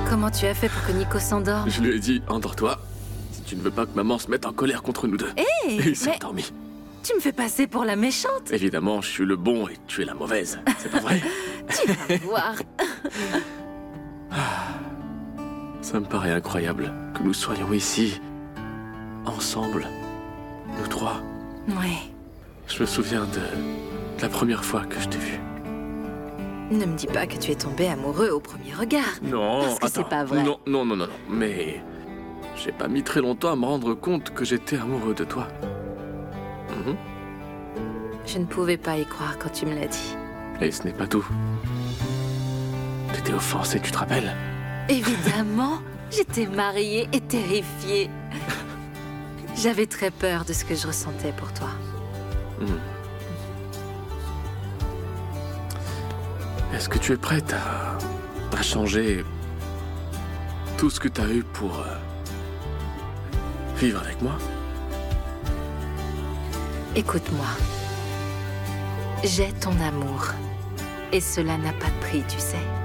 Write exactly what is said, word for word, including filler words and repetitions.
Comment tu as fait pour que Nico s'endorme? Je lui ai dit, endors-toi. Si tu ne veux pas que maman se mette en colère contre nous deux. Hé, Et il s'est mais endormi. tu me fais passer pour la méchante. Évidemment, je suis le bon et tu es la mauvaise. C'est pas vrai? Tu vas voir. Ça me paraît incroyable que nous soyons ici, ensemble, nous trois. Ouais. Je me souviens de la première fois que je t'ai vu. Ne me dis pas que tu es tombé amoureux au premier regard. Non, Parce que c'est attends. pas vrai. Non, non, non, non, non. Mais j'ai pas mis très longtemps à me rendre compte que j'étais amoureux de toi. Mhm. Je ne pouvais pas y croire quand tu me l'as dit. Et ce n'est pas tout. T'étais offensé, tu te rappelles? Évidemment, j'étais mariée et terrifiée. J'avais très peur de ce que je ressentais pour toi. Mhm. Est-ce que tu es prête à, à changer tout ce que tu as eu pour euh, vivre avec moi? Écoute-moi. J'ai ton amour. Et cela n'a pas de prix, tu sais.